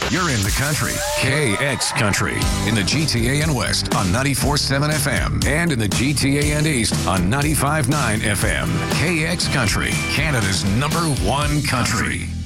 You're in the country. KX Country. In the GTA and West on 94.7 FM. And in the GTA and East on 95.9 FM. KX Country. Canada's #1 country.